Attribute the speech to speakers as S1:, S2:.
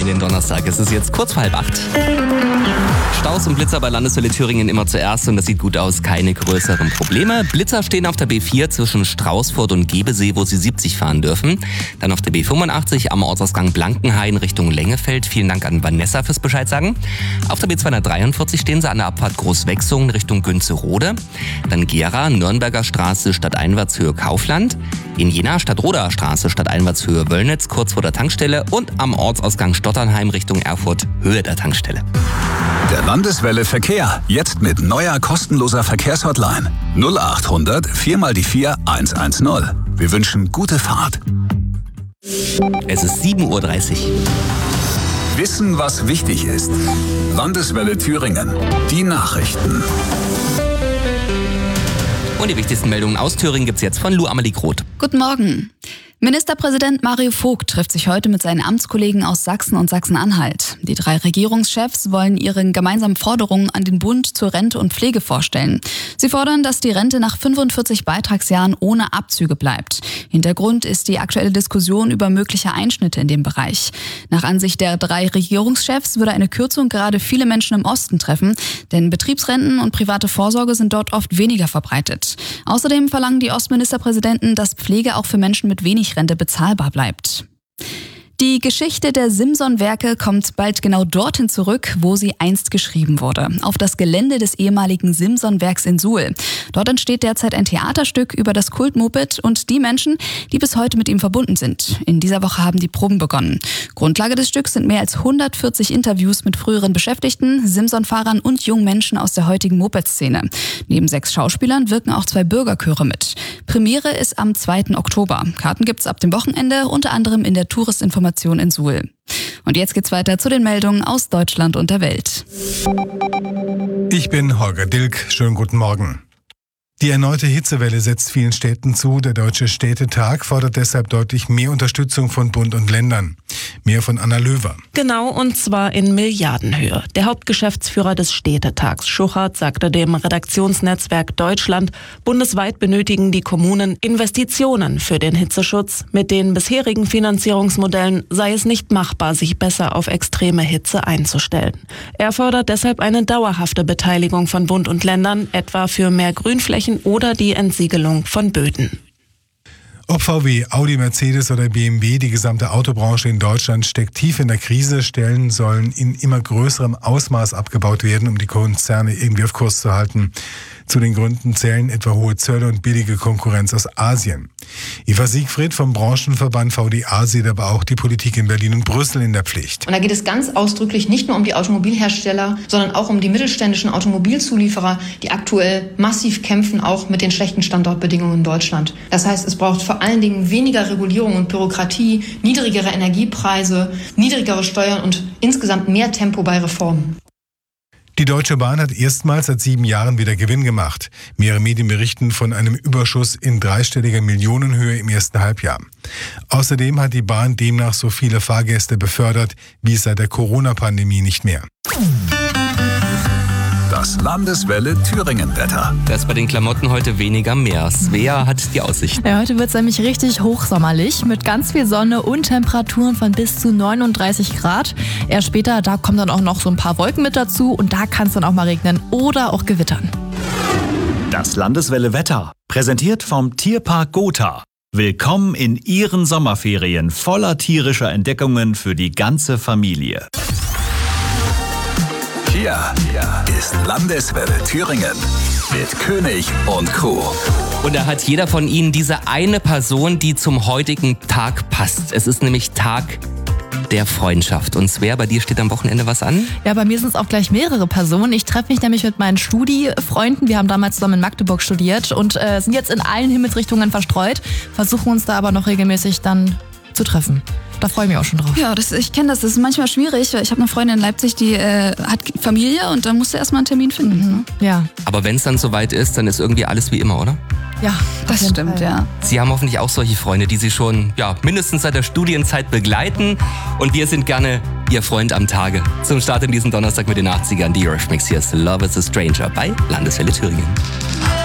S1: in den Donnerstag. Es ist jetzt kurz vor 7:30. Staus und Blitzer bei Landeswelle Thüringen immer zuerst und das sieht gut aus, keine größeren Probleme. Blitzer stehen auf der B4 zwischen Straußfurt und Gebesee, wo sie 70 fahren dürfen. Dann auf der B85 am Ortsausgang Blankenhain Richtung Längefeld. Vielen Dank an Vanessa fürs Bescheid sagen. Auf der B243 stehen sie an der Abfahrt Großwechsungen Richtung Günzerode. Dann Gera, Nürnberger Straße, Stadteinwärtshöhe Kaufland. In Jena, Stadtroder Straße, Stadteinwärtshöhe Wöllnitz, kurz vor der Tankstelle. Und am Ortsausgang Stotternheim Richtung Erfurt, Höhe der Tankstelle.
S2: Der Landeswelle Verkehr, jetzt mit neuer kostenloser Verkehrshotline. 0800 4x4 110. Wir wünschen gute Fahrt.
S1: Es ist 7:30 Uhr.
S2: Wissen, was wichtig ist. Landeswelle Thüringen. Die Nachrichten.
S1: Und die wichtigsten Meldungen aus Thüringen gibt's jetzt von Lou Amelie Groth.
S3: Guten Morgen. Ministerpräsident Mario Vogt trifft sich heute mit seinen Amtskollegen aus Sachsen und Sachsen-Anhalt. Die 3 Regierungschefs wollen ihre gemeinsamen Forderungen an den Bund zur Rente und Pflege vorstellen. Sie fordern, dass die Rente nach 45 Beitragsjahren ohne Abzüge bleibt. Hintergrund ist die aktuelle Diskussion über mögliche Einschnitte in dem Bereich. Nach Ansicht der 3 Regierungschefs würde eine Kürzung gerade viele Menschen im Osten treffen, denn Betriebsrenten und private Vorsorge sind dort oft weniger verbreitet. Außerdem verlangen die Ostministerpräsidenten, dass Pflege auch für Menschen mit wenig Rente bezahlbar bleibt. Die Geschichte der Simson-Werke kommt bald genau dorthin zurück, wo sie einst geschrieben wurde. Auf das Gelände des ehemaligen Simson-Werks in Suhl. Dort entsteht derzeit ein Theaterstück über das Kult-Moped und die Menschen, die bis heute mit ihm verbunden sind. In dieser Woche haben die Proben begonnen. Grundlage des Stücks sind mehr als 140 Interviews mit früheren Beschäftigten, Simson-Fahrern und jungen Menschen aus der heutigen Moped-Szene. Neben 6 Schauspielern wirken auch 2 Bürgerchöre mit. Premiere ist am 2. Oktober. Karten gibt's ab dem Wochenende, unter anderem in der Touristinformation in Suhl. Und jetzt geht's weiter zu den Meldungen aus Deutschland und der Welt.
S4: Ich bin Holger Dilk. Schönen guten Morgen. Die erneute Hitzewelle setzt vielen Städten zu. Der Deutsche Städtetag fordert deshalb deutlich mehr Unterstützung von Bund und Ländern. Mehr von Anna Löwer.
S5: Genau, und zwar in Milliardenhöhe. Der Hauptgeschäftsführer des Städtetags, Schuchert, sagte dem Redaktionsnetzwerk Deutschland, bundesweit benötigen die Kommunen Investitionen für den Hitzeschutz. Mit den bisherigen Finanzierungsmodellen sei es nicht machbar, sich besser auf extreme Hitze einzustellen. Er fordert deshalb eine dauerhafte Beteiligung von Bund und Ländern, etwa für mehr Grünflächen oder die Entsiegelung von Böden.
S4: Ob VW, Audi, Mercedes oder BMW, die gesamte Autobranche in Deutschland steckt tief in der Krise. Stellen sollen in immer größerem Ausmaß abgebaut werden, um die Konzerne irgendwie auf Kurs zu halten. Zu den Gründen zählen etwa hohe Zölle und billige Konkurrenz aus Asien. Eva Siegfried vom Branchenverband VDA sieht aber auch die Politik in Berlin und Brüssel in der Pflicht.
S6: Und da geht es ganz ausdrücklich nicht nur um die Automobilhersteller, sondern auch um die mittelständischen Automobilzulieferer, die aktuell massiv kämpfen, auch mit den schlechten Standortbedingungen in Deutschland. Das heißt, es braucht vor allen Dingen weniger Regulierung und Bürokratie, niedrigere Energiepreise, niedrigere Steuern und insgesamt mehr Tempo bei Reformen.
S4: Die Deutsche Bahn hat erstmals seit 7 Jahren wieder Gewinn gemacht. Mehrere Medien berichten von einem Überschuss in dreistelliger Millionenhöhe im ersten Halbjahr. Außerdem hat die Bahn demnach so viele Fahrgäste befördert wie seit der Corona-Pandemie nicht mehr.
S2: Das Landeswelle Thüringen-Wetter.
S1: Das ist bei den Klamotten heute weniger mehr. Svea hat die Aussicht.
S7: Ja, heute wird es nämlich richtig hochsommerlich mit ganz viel Sonne und Temperaturen von bis zu 39 Grad. Erst später, da kommen dann auch noch so ein paar Wolken mit dazu und da kann es dann auch mal regnen oder auch gewittern.
S8: Das Landeswelle Wetter, präsentiert vom Tierpark Gotha. Willkommen in Ihren Sommerferien voller tierischer Entdeckungen für die ganze Familie.
S2: Hier ist Landeswelle Thüringen mit König und Crew.
S1: Und da hat jeder von Ihnen diese eine Person, die zum heutigen Tag passt. Es ist nämlich Tag der Freundschaft. Und Svea, bei dir steht am Wochenende was an?
S7: Ja, bei mir sind es auch gleich mehrere Personen. Ich treffe mich nämlich mit meinen Studi-Freunden. Wir haben damals zusammen in Magdeburg studiert und sind jetzt in allen Himmelsrichtungen verstreut, versuchen uns da aber noch regelmäßig dann zu treffen. Da freue ich mich auch schon drauf.
S3: Ja, ich kenne das. Das ist manchmal schwierig. Ich habe eine Freundin in Leipzig, die hat Familie und da musst du erstmal einen Termin finden.
S7: Mhm. Ja.
S1: Aber wenn es dann soweit ist, dann ist irgendwie alles wie immer, oder?
S7: Ja,
S3: das stimmt, ja.
S1: Sie haben hoffentlich auch solche Freunde, die Sie schon mindestens seit der Studienzeit begleiten. Und wir sind gerne Ihr Freund am Tage. Zum Start in diesen Donnerstag mit den 80ern, die Eurythmics. Hier ist Love is a Stranger bei Landeswelle Thüringen.